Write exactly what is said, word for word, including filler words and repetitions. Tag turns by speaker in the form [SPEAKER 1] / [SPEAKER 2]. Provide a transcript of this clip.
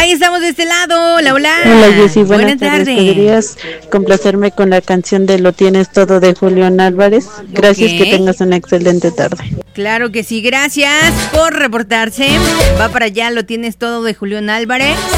[SPEAKER 1] Ahí estamos de este lado. Hola, hola.
[SPEAKER 2] Hola, Jessy, buenas,
[SPEAKER 1] buenas
[SPEAKER 2] tardes.
[SPEAKER 1] tardes.
[SPEAKER 2] ¿Podrías complacerme con la canción de Lo Tienes Todo de Julián Álvarez? Gracias,
[SPEAKER 1] Ok.
[SPEAKER 2] que tengas una excelente tarde.
[SPEAKER 1] Claro que sí, gracias por reportarse. Va para allá, Lo Tienes Todo de Julián Álvarez.